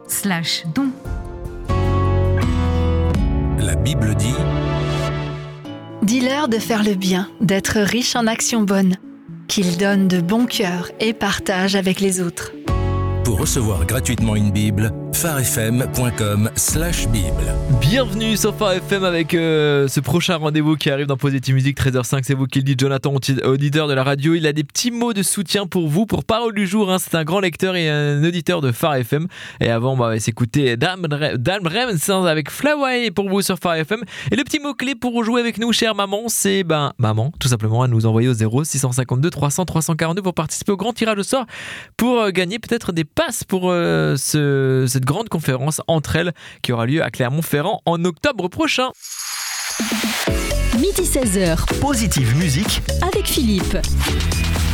www.fr.fm/don. La Bible dit... Dis-leur de faire le bien, d'être riche en actions bonnes, qu'ils donnent de bon cœur et partagent avec les autres. Pour recevoir gratuitement une Bible, farfm.com/bible. Bienvenue sur Phare FM avec ce prochain rendez-vous qui arrive dans Positive Music 13h05. C'est vous qui le dites, Jonathan, auditeur de la radio. Il a des petits mots de soutien pour vous, pour Parole du jour. C'est un grand lecteur et un auditeur de Phare FM. Et avant, on va s'écouter Dan Remsen avec Fly Away pour vous sur Phare FM. Et le petit mot-clé pour jouer avec nous, chère maman, c'est maman, tout simplement, à nous envoyer au 0652 300 342 pour participer au grand tirage au sort pour gagner peut-être des passes pour cette grande conférence Entre elles qui aura lieu à Clermont-Ferrand en octobre prochain. Midi 16h. Positive Musique avec Philippe.